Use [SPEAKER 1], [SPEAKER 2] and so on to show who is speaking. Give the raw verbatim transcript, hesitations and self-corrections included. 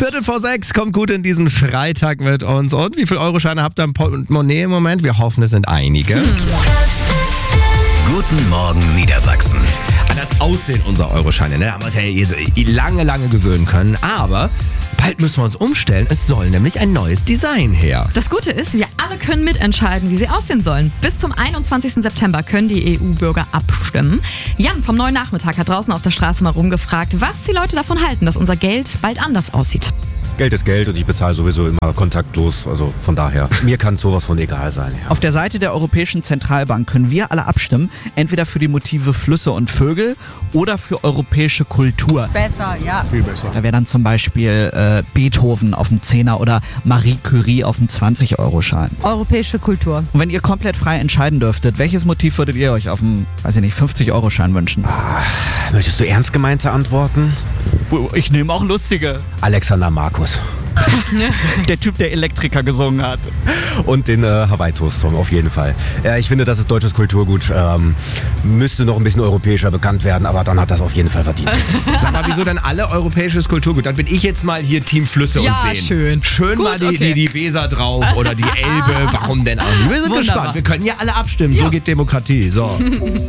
[SPEAKER 1] Viertel vor sechs, kommt gut in diesen Freitag mit uns. Und wie viele Euroscheine habt ihr im Portemonnaie im Moment? Wir hoffen, es sind einige. Hm.
[SPEAKER 2] Guten Morgen Niedersachsen.
[SPEAKER 1] An das Aussehen unserer Euroscheine, ne? Da haben wir uns ja jetzt lange, lange gewöhnen können. Aber bald müssen wir uns umstellen. Es soll nämlich ein neues Design her.
[SPEAKER 3] Das Gute ist, wir alle können mitentscheiden, wie sie aussehen sollen. Bis zum einundzwanzigsten September können die E U-Bürger abstimmen. Jan vom Neuen Nachmittag hat draußen auf der Straße mal rumgefragt, was die Leute davon halten, dass unser Geld bald anders aussieht.
[SPEAKER 4] Geld ist Geld und ich bezahle sowieso immer kontaktlos, also von daher, mir kann sowas von egal sein. Ja.
[SPEAKER 5] Auf der Seite der Europäischen Zentralbank können wir alle abstimmen, entweder für die Motive Flüsse und Vögel oder für europäische Kultur.
[SPEAKER 6] Besser, ja.
[SPEAKER 4] Viel besser.
[SPEAKER 5] Da wäre dann zum Beispiel äh, Beethoven auf dem Zehner oder Marie Curie auf dem zwanzig-Euro-Schein.
[SPEAKER 6] Europäische Kultur.
[SPEAKER 5] Und wenn ihr komplett frei entscheiden dürftet, welches Motiv würdet ihr euch auf dem, weiß ich nicht, fünfzig-Euro-Schein wünschen?
[SPEAKER 4] Ah, möchtest du ernst gemeinte Antworten?
[SPEAKER 5] Ich nehme auch lustige.
[SPEAKER 4] Alexander Markus.
[SPEAKER 5] Der Typ, der Elektriker gesungen hat.
[SPEAKER 4] Und den äh, Hawaii-Toast-Song auf jeden Fall. Ja, ich finde, das ist deutsches Kulturgut. Ähm, müsste noch ein bisschen europäischer bekannt werden, aber dann hat das auf jeden Fall verdient.
[SPEAKER 1] Sag mal, wieso denn alle europäisches Kulturgut? Dann bin ich jetzt mal hier Team Flüsse
[SPEAKER 3] ja,
[SPEAKER 1] und Seen.
[SPEAKER 3] schön.
[SPEAKER 1] Schön
[SPEAKER 3] Gut,
[SPEAKER 1] mal die,
[SPEAKER 3] okay.
[SPEAKER 1] die, die Weser drauf oder die Elbe. Warum denn auch nicht? Wir sind
[SPEAKER 3] Wunderbar.
[SPEAKER 1] gespannt. Wir können ja alle abstimmen.
[SPEAKER 3] Ja.
[SPEAKER 1] So geht Demokratie. So.